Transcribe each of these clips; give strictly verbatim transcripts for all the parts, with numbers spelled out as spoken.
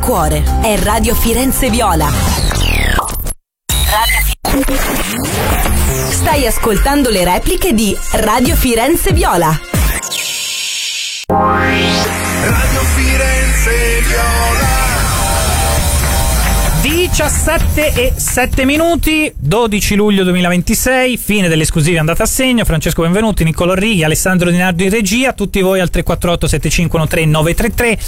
cuore. È Radio Firenze Viola. Radio Fi- Stai ascoltando le repliche di Radio Firenze Viola. Radio Firenze Viola. diciassette e sette minuti, dodici luglio duemilaventisei, fine dell'esclusiva andata a segno. Francesco Benvenuti, Niccolò Righi, Alessandro Di Nardo in regia, tutti voi al tre quattro otto sette cinque uno tre nove tre tre.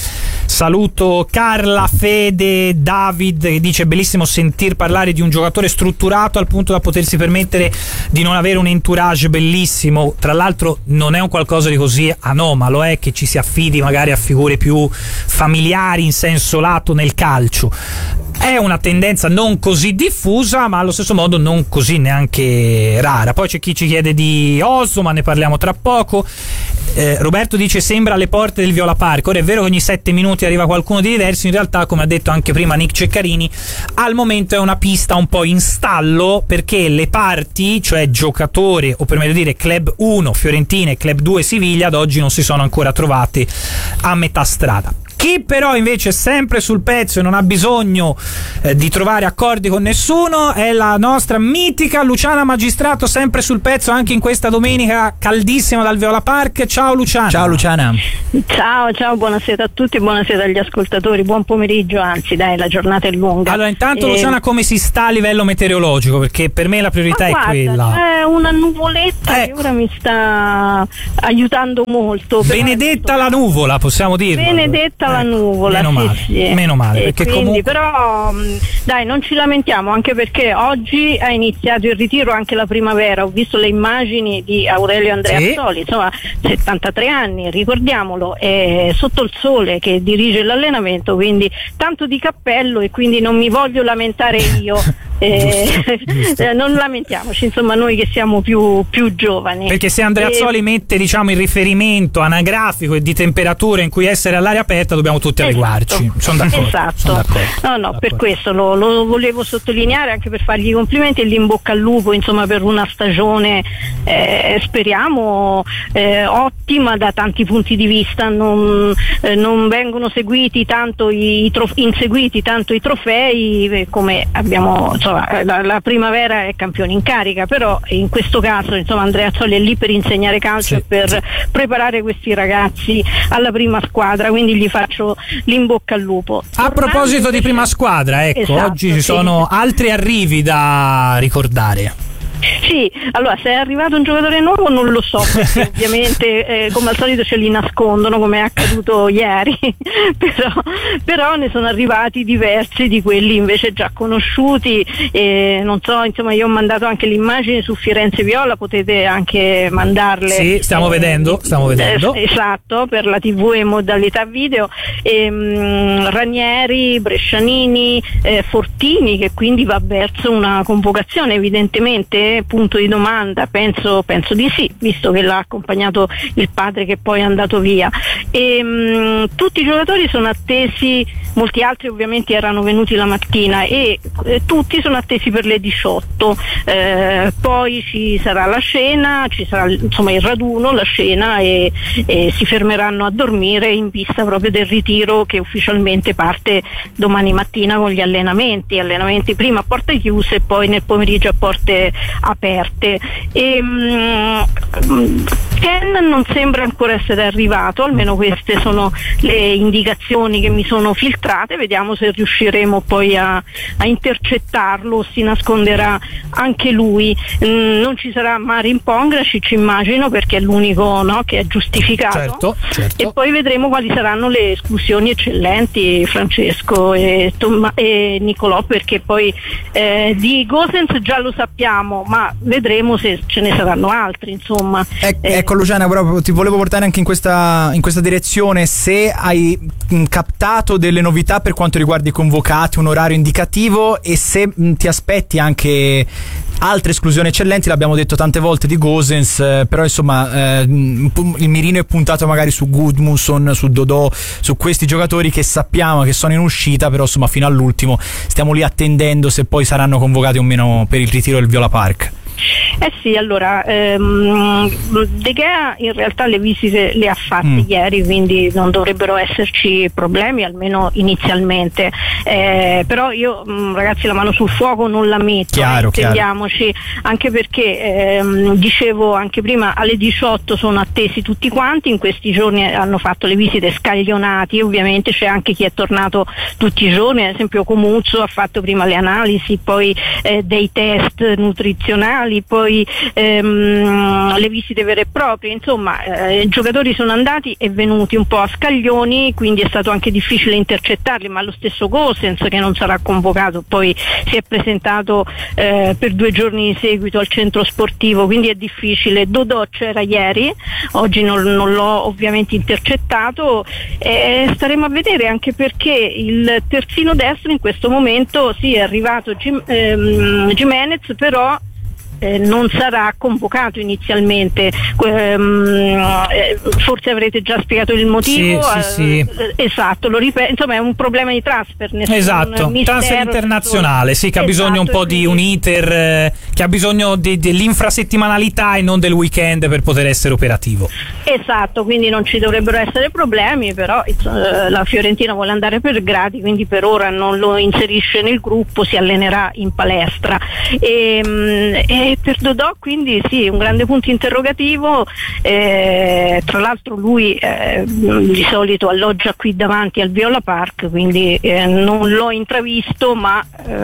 Saluto Carla, Fede, David che dice: bellissimo sentir parlare di un giocatore strutturato al punto da potersi permettere di non avere un entourage bellissimo. Tra l'altro non è un qualcosa di così anomalo, è che ci si affidi magari a figure più familiari in senso lato nel calcio. È una tendenza non così diffusa, ma allo stesso modo non così neanche rara. Poi c'è chi ci chiede di Oso, ma ne parliamo tra poco. Eh, Roberto dice: sembra alle porte del Viola Park. Ora è vero che ogni sette minuti arriva qualcuno di diverso, in realtà, come ha detto anche prima Nick Ceccarini, al momento è una pista un po' in stallo, perché le parti, cioè giocatore, o per meglio dire Club uno Fiorentina e Club due Siviglia, ad oggi non si sono ancora trovate a metà strada. Chi però invece è sempre sul pezzo e non ha bisogno eh, di trovare accordi con nessuno è la nostra mitica Luciana Magistrato, sempre sul pezzo anche in questa domenica caldissima dal Viola Park. Ciao Luciana. Ciao Luciana. Ciao, ciao, buonasera a tutti, buonasera agli ascoltatori, buon pomeriggio, anzi dai, la giornata è lunga. Allora intanto e... Luciana, come si sta a livello meteorologico? Perché per me la priorità Ma è guarda, quella. C'è una nuvoletta eh. che ora mi sta aiutando molto. Benedetta la nuvola, possiamo dirlo. Benedetta la nuvola, meno sì, male, sì. meno male, E perché quindi, comunque... però dai, non ci lamentiamo, anche perché oggi ha iniziato il ritiro anche la primavera. Ho visto le immagini di Aurelio Andreazzoli, sì. Insomma, settantatré anni, ricordiamolo, è sotto il sole che dirige l'allenamento, quindi tanto di cappello, e quindi non mi voglio lamentare io. Eh, giusto, giusto. eh, non lamentiamoci, insomma, noi che siamo più, più giovani, perché se Andreazzoli e... mette, diciamo, il riferimento anagrafico e di temperatura in cui essere all'aria aperta, dobbiamo tutti adeguarci. Esatto. Sono d'accordo, esatto. sono d'accordo. No, no, d'accordo. Per questo lo, lo volevo sottolineare, anche per fargli i complimenti e l'in bocca al lupo, insomma, per una stagione eh, speriamo eh, ottima da tanti punti di vista. Non, eh, non vengono seguiti tanto i trof- inseguiti tanto i trofei, eh, come abbiamo, insomma, la, la primavera è campione in carica, però in questo caso, insomma, Andreazzoli è lì per insegnare calcio, e sì, per sì. preparare questi ragazzi alla prima squadra, quindi gli faccio l'in bocca al lupo. A proposito di prima squadra, ecco, esatto, oggi ci sì. sono altri arrivi da ricordare. Sì, allora se è arrivato un giocatore nuovo non lo so, perché ovviamente eh, come al solito ce li nascondono, come è accaduto ieri, però, però ne sono arrivati diversi di quelli invece già conosciuti, e non so, insomma, io ho mandato anche l'immagine su Firenze Viola, potete anche mandarle. Sì, stiamo eh, vedendo, stiamo vedendo. Eh, esatto, per la tivù e modalità video. E, mh, Ranieri, Brescianini, eh, Fortini, che quindi va verso una convocazione evidentemente. Punto di domanda, penso, penso di sì, visto che l'ha accompagnato il padre che poi è andato via. E, mh, tutti i giocatori sono attesi, molti altri ovviamente erano venuti la mattina, e eh, tutti sono attesi per le diciotto. Eh, poi ci sarà la cena, ci sarà insomma il raduno, la cena, e, e si fermeranno a dormire in vista proprio del ritiro che ufficialmente parte domani mattina con gli allenamenti, allenamenti prima a porte chiuse e poi nel pomeriggio a porte aperte. E, um, Ken non sembra ancora essere arrivato, almeno queste sono le indicazioni che mi sono filtrate. Vediamo se riusciremo poi a, a intercettarlo, si nasconderà anche lui. Mm, non ci sarà Marin Pongracic, immagino, perché è l'unico, no, che è giustificato. Certo, certo. E poi vedremo quali saranno le esclusioni eccellenti, Francesco e, Tom- e Niccolò, perché poi eh, di Gosens già lo sappiamo, ma vedremo se ce ne saranno altri, insomma. E- eh. Ecco Luciana, proprio ti volevo portare anche in questa, in questa direzione, se hai mh, captato delle novità per quanto riguarda i convocati, un orario indicativo, e se mh, ti aspetti anche altre esclusioni eccellenti. L'abbiamo detto tante volte di Gosens, eh, però insomma eh, il mirino è puntato magari su Gudmundsson, su Dodò, su questi giocatori che sappiamo che sono in uscita, però insomma fino all'ultimo stiamo lì attendendo se poi saranno convocati o meno per il ritiro del Viola Park. Eh sì, allora ehm, De Gea in realtà le visite le ha fatte mm. ieri, quindi non dovrebbero esserci problemi, almeno inizialmente, eh, però io mh, ragazzi la mano sul fuoco non la metto, chiaro, eh, intendiamoci, anche perché ehm, dicevo anche prima alle diciotto sono attesi tutti quanti, in questi giorni hanno fatto le visite scaglionati, ovviamente c'è anche chi è tornato tutti i giorni, ad esempio Comuzzo ha fatto prima le analisi, poi eh, dei test nutrizionali, poi ehm, le visite vere e proprie, insomma eh, i giocatori sono andati e venuti un po' a scaglioni, quindi è stato anche difficile intercettarli, ma lo stesso Gosens, che non sarà convocato, poi si è presentato eh, per due giorni di seguito al centro sportivo, quindi è difficile. Dodò c'era ieri, oggi non, non l'ho ovviamente intercettato, eh, staremo a vedere, anche perché il terzino destro in questo momento sì è arrivato Gim- ehm, Gimenez, però Eh, non sarà convocato inizialmente, ehm, eh, forse avrete già spiegato il motivo. Sì, sì, sì. Eh, esatto, lo ripeto, insomma è un problema di transfer, esatto, transfer internazionale, sì, che esatto, ha bisogno un po' di un iter, eh, che ha bisogno di, dell'infrasettimanalità e non del weekend per poter essere operativo. Esatto, quindi non ci dovrebbero essere problemi, però eh, la Fiorentina vuole andare per gradi, quindi per ora non lo inserisce nel gruppo, si allenerà in palestra. E, e per Dodò quindi sì, un grande punto interrogativo, eh, tra l'altro lui eh, di solito alloggia qui davanti al Viola Park, quindi eh, non l'ho intravisto, ma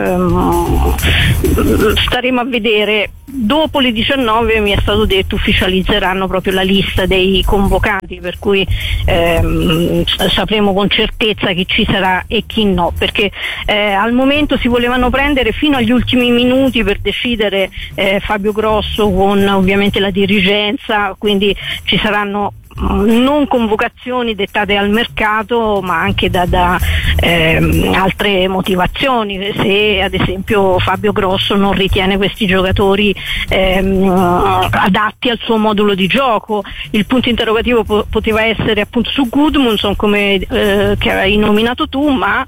ehm, staremo a vedere. Dopo le diciannove mi è stato detto ufficializzeranno proprio la lista dei convocati, per cui ehm, sapremo con certezza chi ci sarà e chi no, perché eh, al momento si volevano prendere fino agli ultimi minuti per decidere eh, Fabio Grosso con ovviamente la dirigenza, quindi ci saranno non convocazioni dettate al mercato, ma anche da, da ehm, altre motivazioni, se ad esempio Fabio Grosso non ritiene questi giocatori ehm, adatti al suo modulo di gioco. Il punto interrogativo po- poteva essere appunto su Gudmundsson, come eh, che hai nominato tu, ma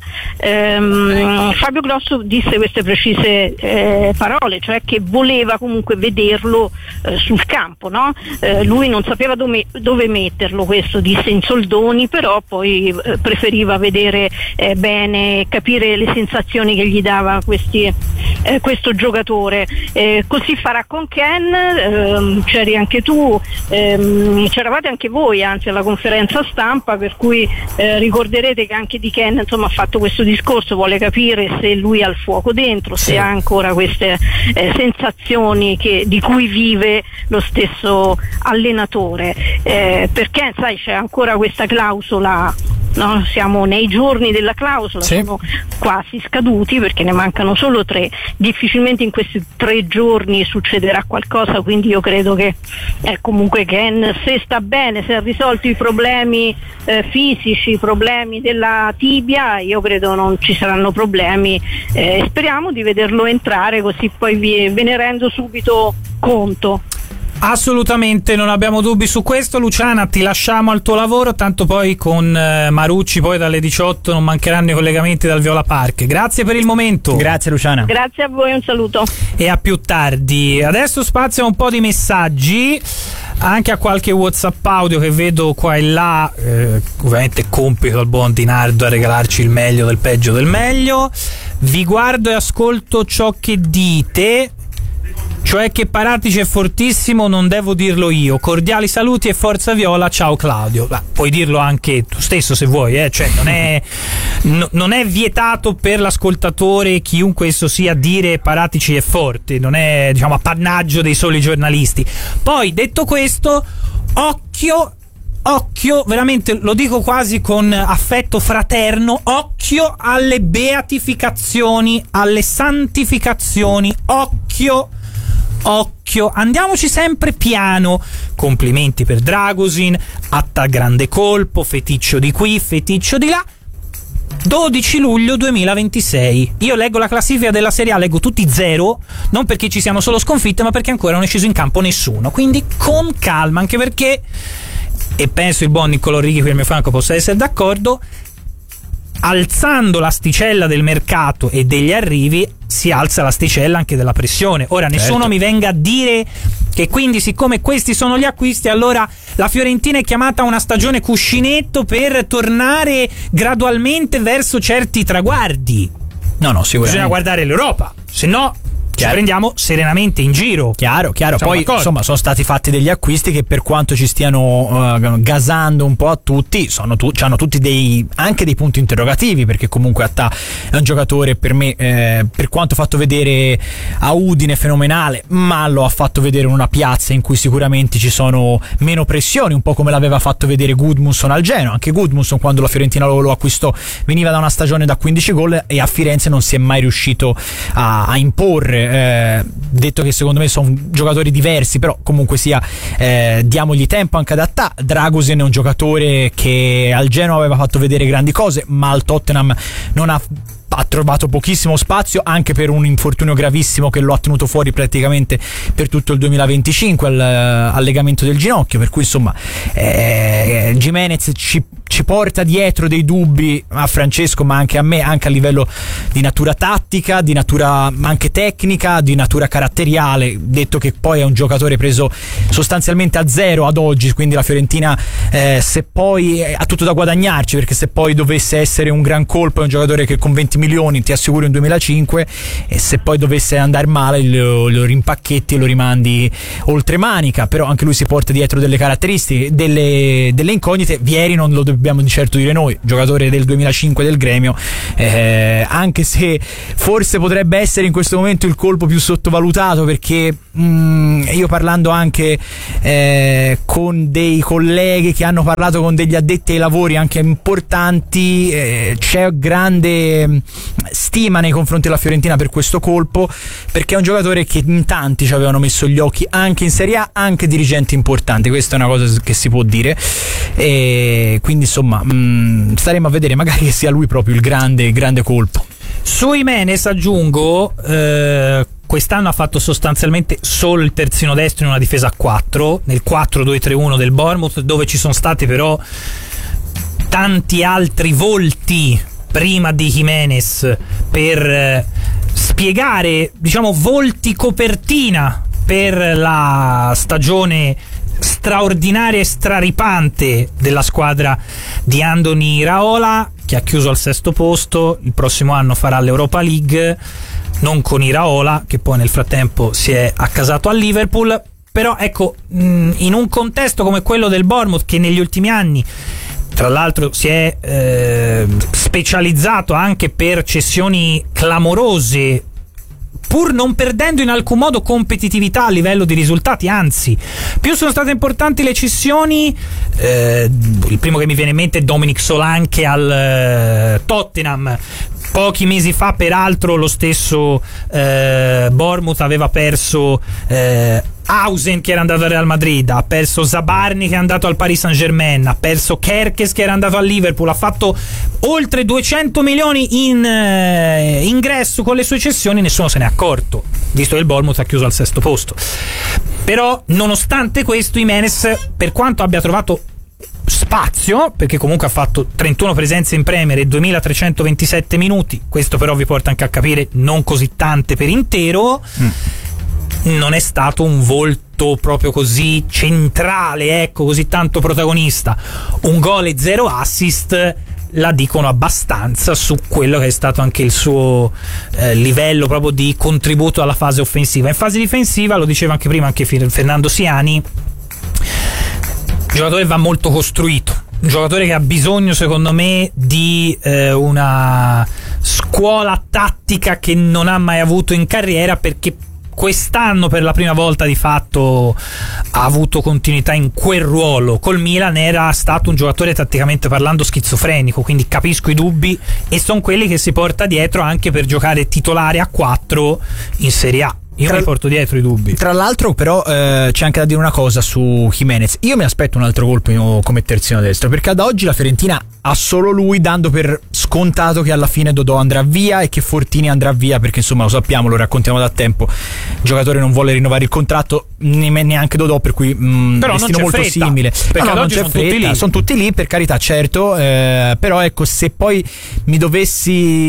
ehm, Fabio Grosso disse queste precise eh, parole, cioè che voleva comunque vederlo eh, sul campo, no? Eh, lui non sapeva dove, dove metterlo, questo disse in soldoni, però poi eh, preferiva vedere eh, bene, capire le sensazioni che gli dava questi, eh, questo giocatore. Eh, così farà con Ken, ehm, c'eri anche tu, ehm, c'eravate anche voi anzi alla conferenza stampa, per cui eh, ricorderete che anche di Ken insomma ha fatto questo discorso, vuole capire se lui ha il fuoco dentro, se ha ancora queste eh, sensazioni che, di cui vive lo stesso allenatore, eh, perché sai c'è ancora questa clausola, no? Siamo nei giorni della clausola, sì. Sono quasi scaduti perché ne mancano solo tre, difficilmente in questi tre giorni succederà qualcosa, quindi io credo che eh, comunque Ken, se sta bene, se ha risolto i problemi eh, fisici, i problemi della tibia, io credo non ci saranno problemi, eh, speriamo di vederlo entrare, così poi vi, ve ne rendo subito conto. Assolutamente, non abbiamo dubbi su questo. Luciana, ti lasciamo al tuo lavoro, tanto poi con eh, Marucci poi dalle diciotto non mancheranno i collegamenti dal Viola Park. Grazie per il momento. Grazie Luciana. Grazie a voi, un saluto. E a più tardi. Adesso spazio a un po' di messaggi, anche a qualche WhatsApp audio che vedo qua e là, eh, ovviamente compito al buon Di Nardo a regalarci il meglio del peggio del meglio. Vi guardo e ascolto ciò che dite, cioè che Paratici è fortissimo, non devo dirlo io. Cordiali saluti e forza Viola, ciao Claudio. Beh, puoi dirlo anche tu stesso se vuoi, eh? Cioè non è, no, non è vietato per l'ascoltatore, chiunque esso sia, dire Paratici è forte, non è, diciamo, appannaggio dei soli giornalisti. Poi, detto questo, occhio Occhio, veramente lo dico quasi con affetto fraterno, occhio alle beatificazioni, alle santificazioni, occhio, occhio, andiamoci sempre piano. Complimenti per Dragosin, atta grande colpo, feticcio di qui, feticcio di là. dodici luglio duemilaventisei. Io leggo la classifica della Serie A, leggo tutti zero, non perché ci siano solo sconfitte, ma perché ancora non è sceso in campo nessuno. Quindi con calma, anche perché, e penso il buon Niccolò Righi qui al mio fianco possa essere d'accordo, alzando l'asticella del mercato e degli arrivi si alza l'asticella anche della pressione. Ora nessuno certo. mi venga a dire che quindi, siccome questi sono gli acquisti, allora la Fiorentina è chiamata a una stagione cuscinetto per tornare gradualmente verso certi traguardi. No, no, sicuramente. Bisogna guardare l'Europa, se no ci Chiaro. prendiamo serenamente in giro. Chiaro, chiaro. Facciamo Poi d'accordo. insomma sono stati fatti degli acquisti che, per quanto ci stiano uh, gasando un po' a tutti, sono tu- hanno tutti dei anche dei punti interrogativi, perché comunque Attà è un giocatore, per me, eh, per quanto fatto vedere a Udine fenomenale, ma lo ha fatto vedere in una piazza in cui sicuramente ci sono meno pressioni, un po' come l'aveva fatto vedere Gudmundsson al Genoa. Anche Gudmundsson, quando la Fiorentina lo, lo acquistò, veniva da una stagione da quindici gol e a Firenze non si è mai riuscito a, a imporre. Eh, detto che secondo me sono giocatori diversi, però comunque sia, eh, diamogli tempo anche ad Attà. Dragusin è un giocatore che al Genoa aveva fatto vedere grandi cose, ma al Tottenham non ha ha trovato pochissimo spazio, anche per un infortunio gravissimo che lo ha tenuto fuori praticamente per tutto il duemilaventicinque al, al legamento del ginocchio, per cui insomma eh, Gimenez ci, ci porta dietro dei dubbi a Francesco, ma anche a me, anche a livello di natura tattica, di natura anche tecnica, di natura caratteriale, detto che poi è un giocatore preso sostanzialmente a zero ad oggi, quindi la Fiorentina eh, se poi ha tutto da guadagnarci, perché se poi dovesse essere un gran colpo è un giocatore che con venti milioni ti assicuro in duemilacinque, e se poi dovesse andare male lo, lo rimpacchetti e lo rimandi oltre manica. Però anche lui si porta dietro delle caratteristiche, delle, delle incognite. Vieri non lo dobbiamo di certo dire noi, giocatore del duemilacinque del Gremio, eh, anche se forse potrebbe essere in questo momento il colpo più sottovalutato, perché mh, io parlando anche eh, con dei colleghi che hanno parlato con degli addetti ai lavori anche importanti, eh, c'è grande stima nei confronti della Fiorentina per questo colpo, perché è un giocatore che in tanti ci avevano messo gli occhi anche in Serie A, anche dirigenti importanti, questa è una cosa che si può dire, e quindi insomma mh, staremo a vedere, magari che sia lui proprio il grande, il grande colpo. Su Jimenez aggiungo, eh, quest'anno ha fatto sostanzialmente solo il terzino destro in una difesa a quattro, nel quattro due tre uno del Bournemouth, dove ci sono stati però tanti altri volti prima di Jimenez per eh, spiegare, diciamo, volti copertina per la stagione straordinaria e straripante della squadra di Andoni Iraola, che ha chiuso al sesto posto. Il prossimo anno farà l'Europa League, non con Iraola, che poi nel frattempo si è accasato al Liverpool. Però ecco, in un contesto come quello del Bournemouth, che negli ultimi anni tra l'altro si è eh, specializzato anche per cessioni clamorose, pur non perdendo in alcun modo competitività a livello di risultati, anzi più sono state importanti le cessioni, eh, il primo che mi viene in mente è Dominic Solanke al eh, Tottenham. Pochi mesi fa peraltro lo stesso eh, Bournemouth aveva perso eh, Hausen, che era andato al Real Madrid, ha perso Zabarni, che è andato al Paris Saint-Germain, ha perso Kerkes, che era andato al Liverpool, ha fatto oltre duecento milioni in eh, ingresso con le sue cessioni, nessuno se ne è accorto, visto che il Bournemouth ha chiuso al sesto posto. Però nonostante questo Jimenez, per quanto abbia trovato spazio, perché comunque ha fatto trentuno presenze in Premier e duemilatrecentoventisette minuti, questo però vi porta anche a capire non così tante per intero, mm. non è stato un volto proprio così centrale, ecco, così tanto protagonista. Un gol e zero assist la dicono abbastanza su quello che è stato anche il suo eh, livello proprio di contributo alla fase offensiva. In fase difensiva, lo diceva anche prima anche Fernando Siani, il giocatore va molto costruito, un giocatore che ha bisogno secondo me di eh, una scuola tattica che non ha mai avuto in carriera, perché quest'anno per la prima volta di fatto ha avuto continuità in quel ruolo. Col Milan era stato un giocatore tatticamente parlando schizofrenico, quindi capisco i dubbi, e sono quelli che si porta dietro anche per giocare titolare a quattro in Serie A. Io tra, mi porto dietro i dubbi. Tra l'altro però eh, c'è anche da dire una cosa su Jimenez. Io mi aspetto un altro colpo come terzino destro, perché ad oggi la Fiorentina ha solo lui, dando per scontato che alla fine Dodò andrà via e che Fortini andrà via, perché insomma lo sappiamo, lo raccontiamo da tempo, il giocatore non vuole rinnovare il contratto, neanche Dodò, per cui mh, però destino molto fretta, simile, perché no, no, non c'è sono fretta, tutti sono tutti lì, per carità, certo, eh, però ecco, se poi mi dovessi, cioè ci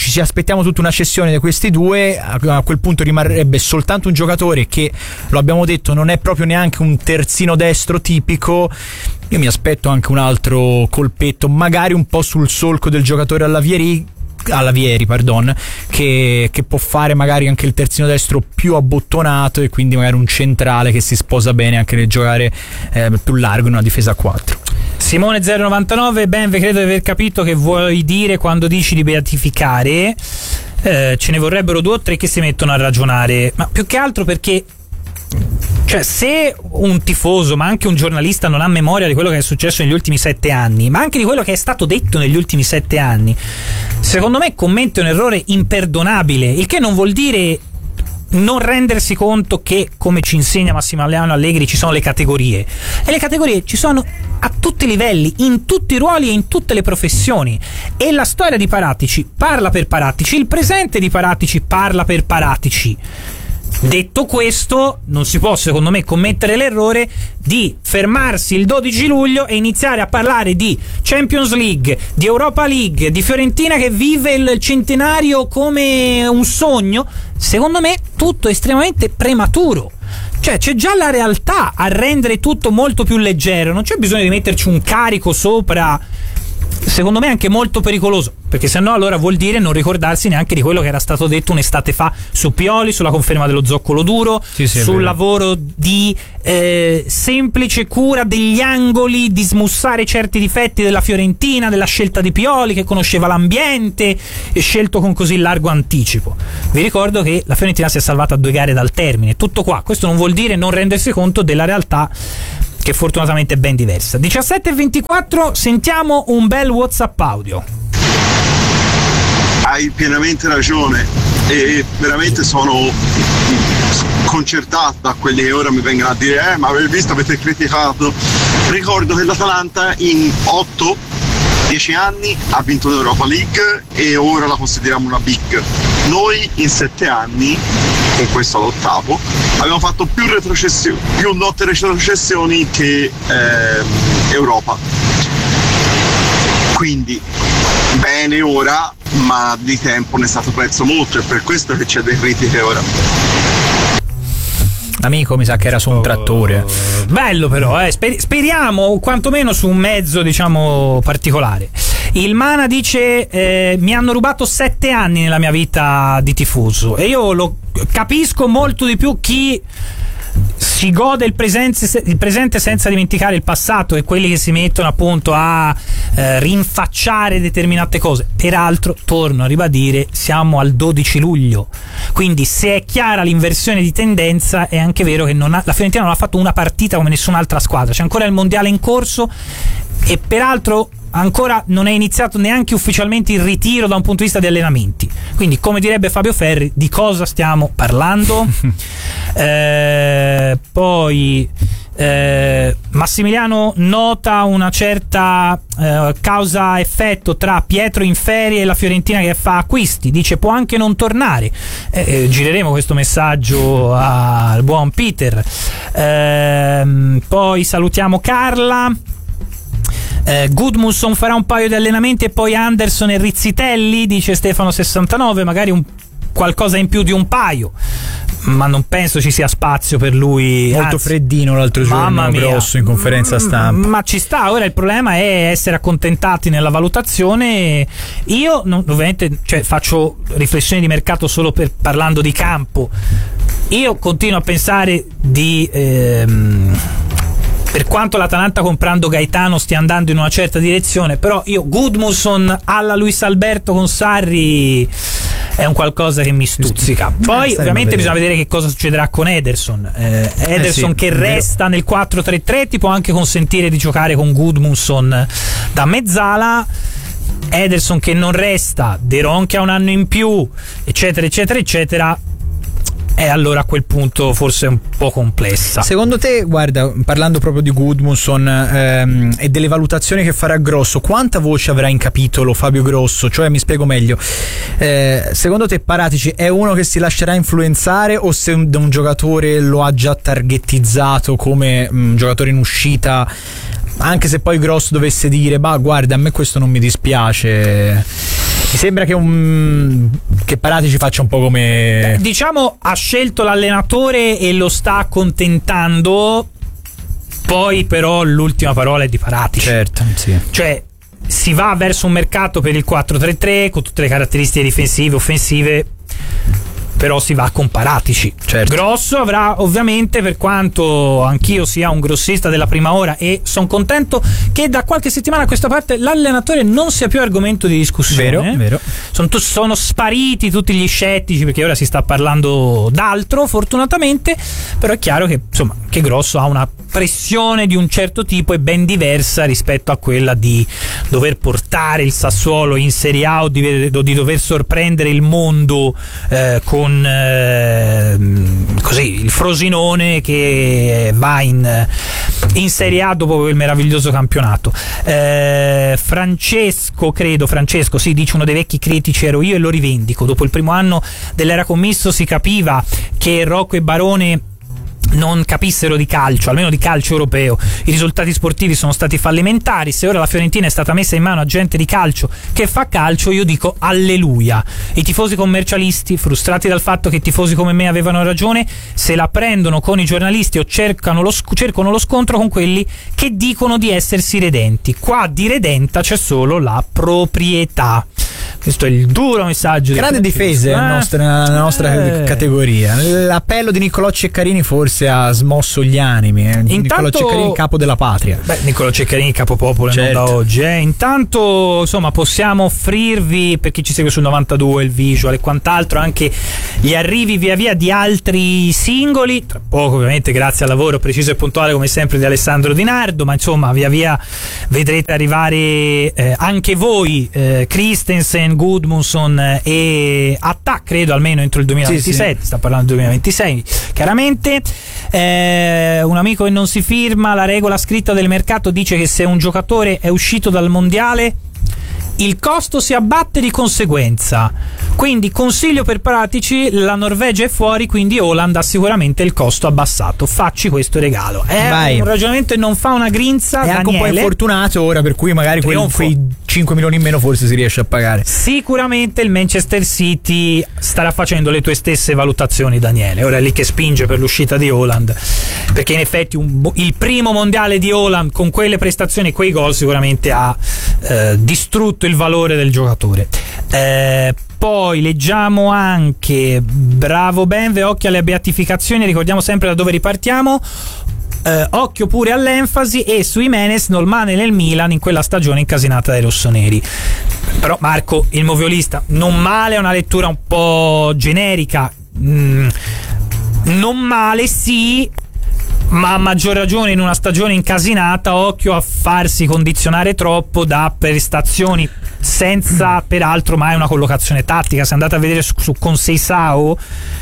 ci aspettiamo tutta una cessione di questi due, a, a quel punto rimarrebbe soltanto un giocatore che, lo abbiamo detto, non è proprio neanche un terzino destro tipico. Io mi aspetto anche un altro colpetto, magari un po' sul solco del giocatore alla Vieri, alla Vieri, pardon, che, che può fare magari anche il terzino destro più abbottonato, e quindi magari un centrale che si sposa bene anche nel giocare eh, più largo in una difesa a quattro. Simone zero novantanove, ben credo di aver capito che vuoi dire quando dici di beatificare. Eh, ce ne vorrebbero due o tre che si mettono a ragionare, ma più che altro perché, cioè, se un tifoso ma anche un giornalista non ha memoria di quello che è successo negli ultimi sette anni, ma anche di quello che è stato detto negli ultimi sette anni, secondo me commette un errore imperdonabile, il che non vuol dire non rendersi conto che, come ci insegna Massimiliano Allegri, ci sono le categorie, e le categorie ci sono a tutti i livelli, in tutti i ruoli e in tutte le professioni, e la storia di Paratici parla per Paratici, il presente di Paratici parla per Paratici. Detto questo, non si può, secondo me, commettere l'errore di fermarsi il dodici luglio e iniziare a parlare di Champions League, di Europa League, di Fiorentina che vive il centenario come un sogno. Secondo me tutto estremamente prematuro. Cioè, c'è già la realtà a rendere tutto molto più leggero, non c'è bisogno di metterci un carico sopra, secondo me anche molto pericoloso, perché sennò allora vuol dire non ricordarsi neanche di quello che era stato detto un'estate fa su Pioli, sulla conferma dello zoccolo duro, sì, sì, sul lavoro di eh, semplice cura degli angoli, di smussare certi difetti della Fiorentina, della scelta di Pioli che conosceva l'ambiente e scelto con così largo anticipo. Vi ricordo che la Fiorentina si è salvata a due gare dal termine, tutto qua. Questo non vuol dire non rendersi conto della realtà, che fortunatamente è ben diversa. diciassette e ventiquattro, sentiamo un bel WhatsApp audio. Hai pienamente ragione e veramente sono sconcertato da quelli che ora mi vengono a dire eh ma avete visto, avete criticato. Ricordo che l'Atalanta in otto dieci anni ha vinto l'Europa League e ora la consideriamo una big. Noi in sette anni, con questo all'ottavo, abbiamo fatto più retrocessioni, più notte retrocessioni che eh, Europa. Quindi bene ora, ma di tempo ne è stato perso molto, e per questo che c'è delle critiche ora. Amico, mi sa che era su un trattore. Bello però, eh. Sper- speriamo quantomeno su un mezzo, diciamo, particolare. Il Mana dice eh, mi hanno rubato sette anni nella mia vita di tifoso, e io lo capisco molto di più chi si gode il presente, il presente senza dimenticare il passato, e quelli che si mettono appunto a eh, rinfacciare determinate cose. Peraltro, torno a ribadire, siamo al dodici luglio, quindi se è chiara l'inversione di tendenza, è anche vero che non ha, la Fiorentina non ha fatto una partita come nessun'altra squadra, c'è ancora il mondiale in corso, e peraltro ancora non è iniziato neanche ufficialmente il ritiro da un punto di vista di allenamenti. Quindi, come direbbe Fabio Ferri, di cosa stiamo parlando? eh, poi eh, Massimiliano nota una certa eh, causa-effetto tra Pietro in ferie e la Fiorentina che fa acquisti, dice può anche non tornare. eh, eh, gireremo questo messaggio al buon Peter. eh, poi salutiamo Carla. Eh, Gudmundsson farà un paio di allenamenti e poi Anderson e Rizzitelli, dice Stefano sessantanove, magari un qualcosa in più di un paio, ma non penso ci sia spazio per lui. Molto Anzi, freddino l'altro giorno, grosso in conferenza stampa. Ma ci sta, ora il problema è essere accontentati nella valutazione. Io non, ovviamente, cioè, faccio riflessioni di mercato solo per parlando di campo. Io continuo a pensare di ehm, per quanto l'Atalanta comprando Gaetano stia andando in una certa direzione, però io Gudmundsson alla Luis Alberto con Sarri è un qualcosa che mi stuzzica. Poi eh, ovviamente bisogna vedere che cosa succederà con Ederson. eh, Ederson eh sì, che resta nel quattro tre tre ti può anche consentire di giocare con Gudmundsson da mezzala. Ederson che non resta, De Ron che ha un anno in più, eccetera eccetera eccetera. E allora a quel punto forse è un po' complessa. Secondo te, guarda, parlando proprio di Gudmundsson ehm, e delle valutazioni che farà Grosso, quanta voce avrà in capitolo Fabio Grosso? Cioè, mi spiego meglio, eh, secondo te Paratici è uno che si lascerà influenzare, o se un, un giocatore lo ha già targettizzato come un giocatore in uscita, anche se poi Grosso dovesse dire bah guarda, a me questo non mi dispiace? Mi sembra che un che Paratici faccia un po' come... Beh, diciamo ha scelto l'allenatore e lo sta accontentando, poi però l'ultima parola è di Paratici. Certo, sì. Cioè si va verso un mercato per il quattro tre tre con tutte le caratteristiche difensive, offensive, però si va con Paratici. Certo. Grosso avrà ovviamente, per quanto anch'io sia un grossista della prima ora e sono contento che da qualche settimana a questa parte l'allenatore non sia più argomento di discussione. Vero, vero. Sono, sono spariti tutti gli scettici perché ora si sta parlando d'altro, fortunatamente, però è chiaro che insomma che Grosso ha una pressione di un certo tipo e ben diversa rispetto a quella di dover portare il Sassuolo in Serie A o di, di dover sorprendere il mondo eh, con eh, così il Frosinone che va in, in Serie A dopo quel meraviglioso campionato. eh, Francesco credo Francesco sì, dice: uno dei vecchi critici ero io e lo rivendico. Dopo il primo anno dell'era commisso si capiva che Rocco e Barone non capissero di calcio, almeno di calcio europeo. I risultati sportivi sono stati fallimentari. Se ora la Fiorentina è stata messa in mano a gente di calcio che fa calcio, io dico alleluia. I tifosi commercialisti, frustrati dal fatto che i tifosi come me avevano ragione, se la prendono con i giornalisti o cercano lo, cercano lo scontro con quelli che dicono di essersi redenti. Qua di redenta c'è solo la proprietà. Questo è il duro messaggio. Grande difese nella nostra, nella nostra eh. categoria. L'appello di Niccolò Ceccarini forse ha smosso gli animi. Eh. Intanto, Niccolò Ceccarini, capo della patria. Beh, Niccolò Ceccarini, capopopolo, certo. Non da oggi. Eh. Intanto, insomma, possiamo offrirvi, per chi ci segue sul novantadue, il visual e quant'altro, anche gli arrivi via via di altri singoli. Tra poco, ovviamente, grazie al lavoro preciso e puntuale, come sempre, di Alessandro Di Nardo. Ma insomma, via via vedrete arrivare eh, anche voi, eh, Christensen, Gudmundsson e Atta, credo almeno entro il duemilaventisette. Sì, sì. Sta parlando del duemilaventisei chiaramente. Eh, un amico che non si firma, la regola scritta del mercato dice che se un giocatore è uscito dal mondiale il costo si abbatte di conseguenza. Quindi consiglio per Paratici: la Norvegia è fuori, quindi Haaland ha sicuramente il costo abbassato. Facci questo regalo. È Vai. un ragionamento e non fa una grinza. È Daniele. Anche un po' infortunato ora, per cui magari quei, quei cinque milioni in meno forse si riesce a pagare. Sicuramente il Manchester City starà facendo le tue stesse valutazioni, Daniele. Ora è lì che spinge per l'uscita di Haaland, perché in effetti un, il primo mondiale di Haaland con quelle prestazioni e quei gol sicuramente ha eh, distrutto il valore del giocatore. Eh, poi leggiamo anche: bravo Benve, occhio alle beatificazioni, ricordiamo sempre da dove ripartiamo. Eh, occhio pure all'enfasi e su Jimenez non male nel Milan in quella stagione incasinata dai rossoneri. Però Marco, il moviolista, non male, è una lettura un po' generica. mm, non male sì, ma a maggior ragione in una stagione incasinata, occhio a farsi condizionare troppo da prestazioni senza peraltro mai una collocazione tattica. Se andate a vedere su, su Conceição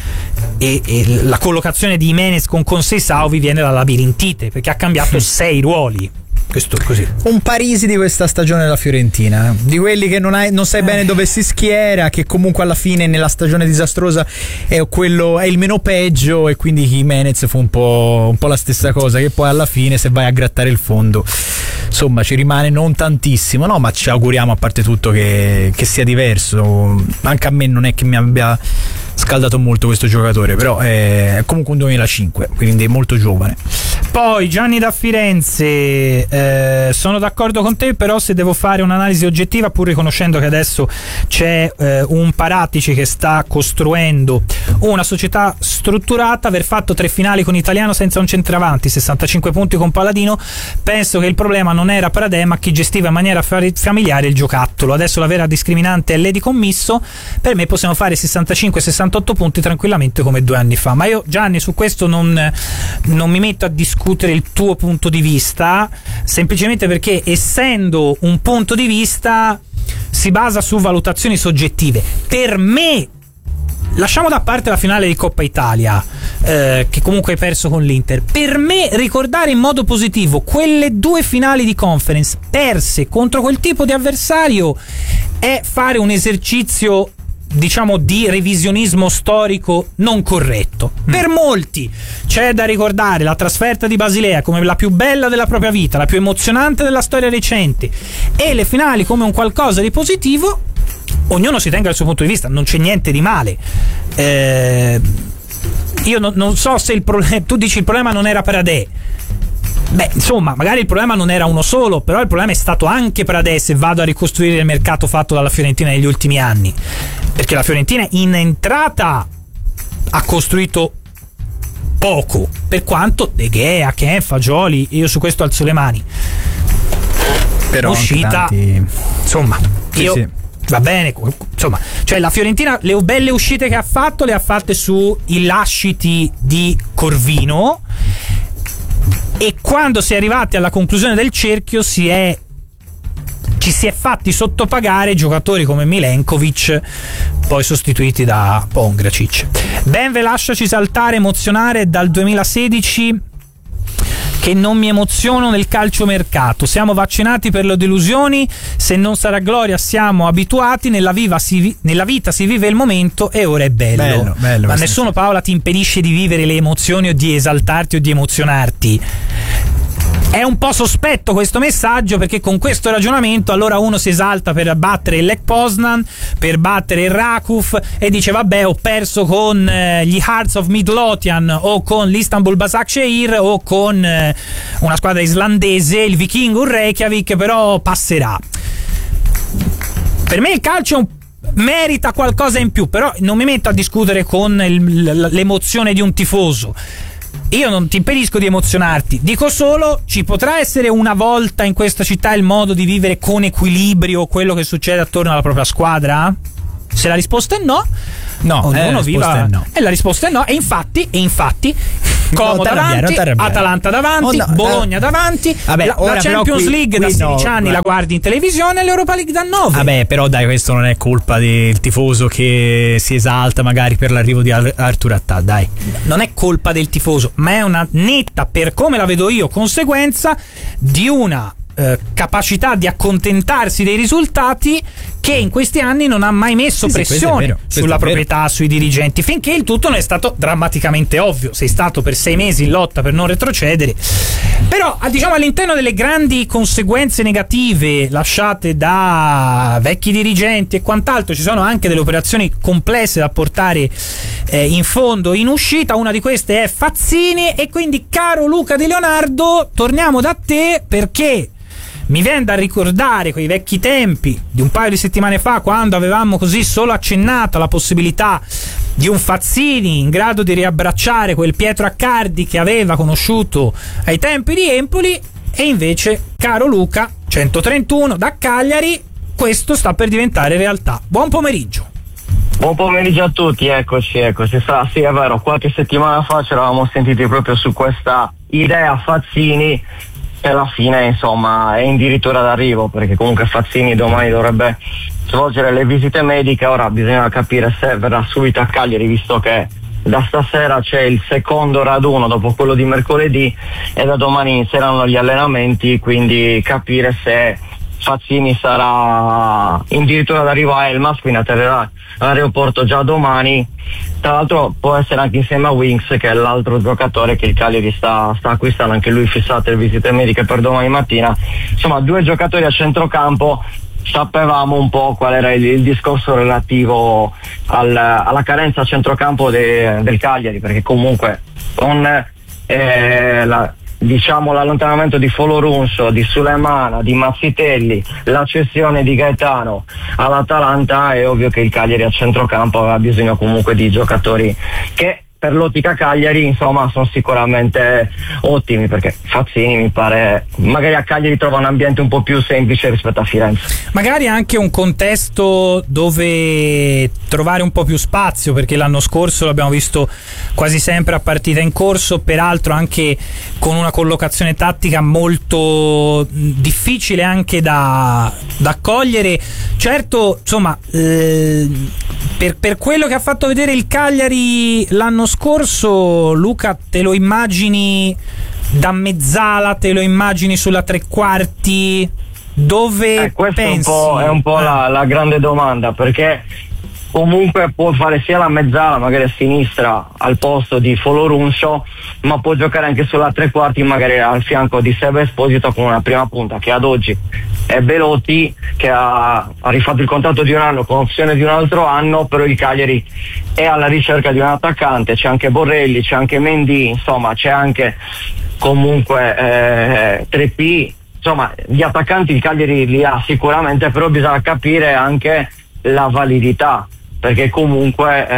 e, e la collocazione di Jimenez con Conceição vi viene la labirintite, perché ha cambiato sei ruoli. Questo così. Un Parisi di questa stagione della Fiorentina, di quelli che non, hai, non sai bene dove si schiera, che comunque alla fine nella stagione disastrosa è quello, è il meno peggio, e quindi Jimenez fu un po', un po' la stessa cosa, che poi alla fine se vai a grattare il fondo insomma ci rimane non tantissimo, no? Ma ci auguriamo a parte tutto che, che sia diverso. Anche a me non è che mi abbia scaldato molto questo giocatore, però è comunque un duemilacinque, quindi molto giovane. Poi Gianni da Firenze: eh, sono d'accordo con te, però se devo fare un'analisi oggettiva, pur riconoscendo che adesso c'è eh, un Paratici che sta costruendo una società strutturata, aver fatto tre finali con Italiano senza un centravanti, sessantacinque punti con Palladino, penso che il problema non era Pradè ma chi gestiva in maniera familiare il giocattolo. Adesso la vera discriminante è l'Edi commisso. Per me possiamo fare sessantacinque sessantotto punti tranquillamente come due anni fa. Ma io, Gianni, su questo non, non mi metto a discutere il tuo punto di vista, semplicemente perché essendo un punto di vista si basa su valutazioni soggettive. Per me, lasciamo da parte la finale di Coppa Italia, eh, che comunque hai perso con l'Inter, per me ricordare in modo positivo quelle due finali di Conference perse contro quel tipo di avversario è fare un esercizio, diciamo, di revisionismo storico non corretto. Mm. Per molti c'è da ricordare la trasferta di Basilea come la più bella della propria vita, la più emozionante della storia recente, e le finali come un qualcosa di positivo. ognuno si tenga il suo punto di vista, non c'è niente di male. Eh, io non, non so se il problema, tu dici il problema non era Pradè. Beh, insomma, magari il problema non era uno solo, però il problema è stato anche Pradè se vado a ricostruire il mercato fatto dalla Fiorentina negli ultimi anni, perché la Fiorentina in entrata ha costruito poco, per quanto De Gea, Ken, Fagioli, io su questo alzo le mani. Però uscita, tanti... insomma, sì, io sì. va bene, insomma, cioè la Fiorentina le belle uscite che ha fatto le ha fatte sui lasciti di Corvino, e quando si è arrivati alla conclusione del cerchio si è ci si è fatti sottopagare giocatori come Milenkovic, poi sostituiti da Pongracic. Ben ve lasciaci saltare, emozionare dal duemilasedici che non mi emoziono nel calciomercato. Siamo vaccinati per le delusioni, se non sarà gloria siamo abituati, nella, viva si vi- nella vita si vive il momento e ora è bello. Bello, bello, ma nessuno, Paola, ti impedisce di vivere le emozioni o di esaltarti o di emozionarti. È un po' sospetto questo messaggio, perché con questo ragionamento allora uno si esalta per battere il Lech Poznan, per battere il Rakuf, e dice vabbè, ho perso con eh, gli Hearts of Midlothian o con l'Istanbul Başakşehir o con eh, una squadra islandese, il Vikingur Reykjavik, però passerà. Per me il calcio è un merita qualcosa in più, però non mi metto a discutere con il, l'emozione di un tifoso. Io non ti impedisco di emozionarti, dico solo, ci potrà essere una volta in questa città il modo di vivere con equilibrio quello che succede attorno alla propria squadra? Se la risposta è no, no, ognuno eh, viva. no. E la risposta è no, e infatti, e infatti Como davanti, Atalanta davanti, oh, no, Bologna davanti. Vabbè, la, la Champions qui, League qui da sedici no, anni no. La guardi in televisione, e l'Europa League da nove. Vabbè, però dai, questo non è colpa del tifoso che si esalta magari per l'arrivo di Artur Attà, dai. Non è colpa del tifoso, ma è una netta, per come la vedo io, conseguenza di una eh, capacità di accontentarsi dei risultati che in questi anni non ha mai messo sì, pressione sì, vero, sulla proprietà, sui dirigenti, finché il tutto non è stato drammaticamente ovvio. Sei stato per sei mesi in lotta per non retrocedere, però diciamo all'interno delle grandi conseguenze negative lasciate da vecchi dirigenti e quant'altro ci sono anche delle operazioni complesse da portare eh, in fondo, in uscita. Una di queste è Fazzini, e quindi, caro Luca Di Leonardo, torniamo da te, perché mi viene da ricordare quei vecchi tempi di un paio di settimane fa, quando avevamo così solo accennato alla possibilità di un Fazzini in grado di riabbracciare quel Pietro Accardi che aveva conosciuto ai tempi di Empoli, e invece, caro Luca, centotrentuno da Cagliari, questo sta per diventare realtà. Buon pomeriggio. Buon pomeriggio a tutti, eccoci, eccoci. Sa, sì, è vero, qualche settimana fa ci eravamo sentiti proprio su questa idea Fazzini, che alla fine insomma è addirittura d'arrivo, perché comunque Fazzini domani dovrebbe svolgere le visite mediche. Ora bisogna capire se verrà subito a Cagliari, visto che da stasera c'è il secondo raduno dopo quello di mercoledì e da domani inizieranno gli allenamenti, quindi capire se Fazzini sarà addirittura d'arrivo a Elmas, quindi atterrerà all'aeroporto già domani. Tra l'altro può essere anche insieme a Winks, che è l'altro giocatore che il Cagliari sta, sta acquistando, anche lui fissato le visite mediche per domani mattina. Insomma, due giocatori a centrocampo. Sapevamo un po' qual era il, il discorso relativo al, alla carenza a centrocampo de, del Cagliari, perché comunque con eh, la diciamo l'allontanamento di Folorunso, di Sulemana, di Mazzitelli, la cessione di Gaetano all'Atalanta, è ovvio che il Cagliari a centrocampo aveva bisogno comunque di giocatori che per l'ottica Cagliari insomma sono sicuramente ottimi, perché Fazzini mi pare magari a Cagliari trova un ambiente un po' più semplice rispetto a Firenze, magari anche un contesto dove trovare un po' più spazio, perché l'anno scorso l'abbiamo visto quasi sempre a partita in corso, peraltro anche con una collocazione tattica molto difficile anche da, da cogliere. Certo, insomma, eh, per, per quello che ha fatto vedere il Cagliari l'anno scorso, Luca, te lo immagini da mezzala, te lo immagini sulla tre quarti, dove eh, questo pensi? È un po', è un po' la, la grande domanda, perché comunque può fare sia la mezzala magari a sinistra al posto di Folorunso, ma può giocare anche sulla tre quarti magari al fianco di Seba Esposito con una prima punta che ad oggi è Belotti che ha, ha rifatto il contratto di un anno con opzione di un altro anno, però il Cagliari è alla ricerca di un attaccante, c'è anche Borrelli, c'è anche Mendy, insomma c'è anche comunque eh, tre P, insomma gli attaccanti il Cagliari li ha sicuramente, però bisogna capire anche la validità, perché comunque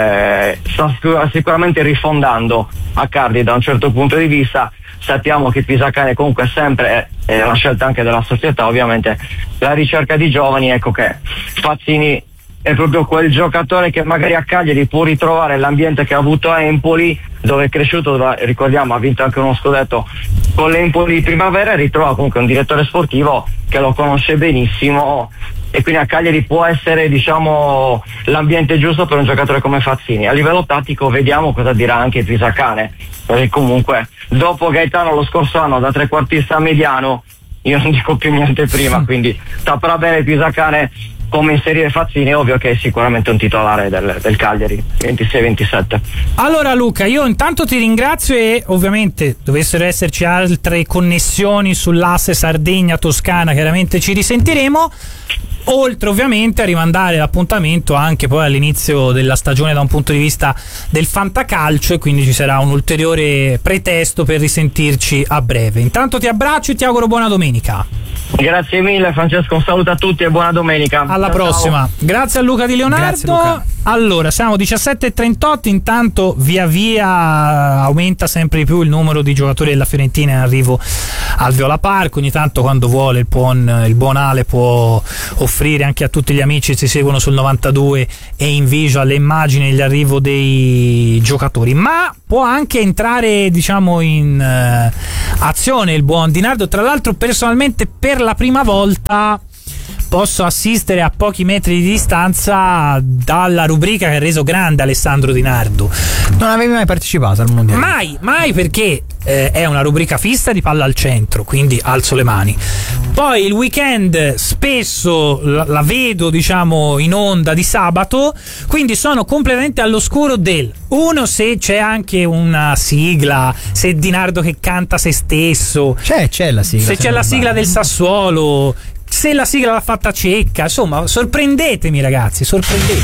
eh, sta sicuramente rifondando Accardi da un certo punto di vista. Sappiamo che Pisacane comunque è sempre è una scelta anche della società, ovviamente la ricerca di giovani, ecco che Fazzini è proprio quel giocatore che magari a Cagliari può ritrovare l'ambiente che ha avuto a Empoli, dove è cresciuto, dove, ricordiamo ha vinto anche uno scudetto con l'Empoli di primavera, e ritrova comunque un direttore sportivo che lo conosce benissimo, e quindi a Cagliari può essere, diciamo, l'ambiente giusto per un giocatore come Fazzini. A livello tattico vediamo cosa dirà anche Pisacane, perché comunque dopo Gaetano lo scorso anno da trequartista mediano, io non dico più niente prima, quindi saprà bene Pisacane come inserire Fazzini. È ovvio che è sicuramente un titolare del, del Cagliari ventisei ventisette. Allora Luca, io intanto ti ringrazio, e ovviamente dovessero esserci altre connessioni sull'asse Sardegna-Toscana chiaramente ci risentiremo, oltre ovviamente a rimandare l'appuntamento anche poi all'inizio della stagione da un punto di vista del fantacalcio, e quindi ci sarà un ulteriore pretesto per risentirci a breve. Intanto ti abbraccio e ti auguro buona domenica. Grazie mille Francesco, un saluto a tutti e buona domenica. Alla ciao, prossima. Ciao. Grazie a Luca Di Leonardo. Grazie, Luca. Allora, siamo diciassette e trentotto, intanto via via aumenta sempre di più il numero di giocatori della Fiorentina in arrivo al Viola Park. Ogni tanto, quando vuole, il buon, il buon Ale può offrire anche a tutti gli amici che si seguono sul novantadue e in visual le immagini degli arrivo dei giocatori, ma può anche entrare, diciamo, in uh, azione il buon Di Nardo. Tra l'altro, personalmente per la prima volta posso assistere a pochi metri di distanza dalla rubrica che ha reso grande Alessandro Di Nardo. Non avevi mai partecipato al mondiale? Mai, mai, perché eh, è una rubrica fissa di Palla al Centro, quindi alzo le mani. Poi il weekend spesso la, la vedo, diciamo, in onda di sabato, quindi sono completamente all'oscuro del uno, se c'è anche una sigla, se Di Nardo che canta se stesso, C'è, c'è la sigla. se c'è la sigla del Sassuolo, se la sigla l'ha fatta Cecca, insomma, sorprendetemi ragazzi, sorprendetemi.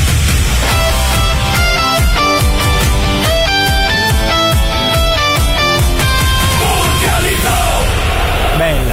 Bella.